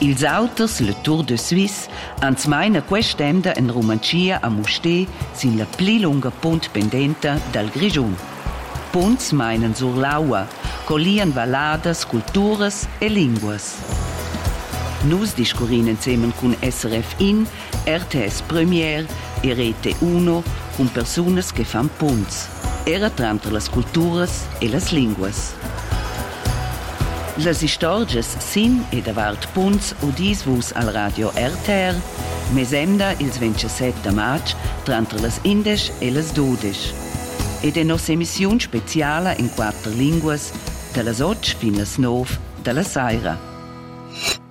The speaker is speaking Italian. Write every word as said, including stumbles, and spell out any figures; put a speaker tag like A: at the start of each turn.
A: Ils auters, le Tour de Suisse, ans meina quest'emda en Romancia a Mustér sin la pli lunga punt pendenta dal Grigiun. Punts meinen sur l'aua, collian valladas, culturas e linguas. Nus discurin insieme con S R F in, R T S Premier e Rete Uno con personas che fan punts, era tra las culturas e las linguas. Las istorges sin e davart punts udis vus al radio R T R, mesemda ils ventisette maig tra las indes e las dudes. Ed è nos emissiun speciala in quattro linguas, da las otto fin las nove dalla saira.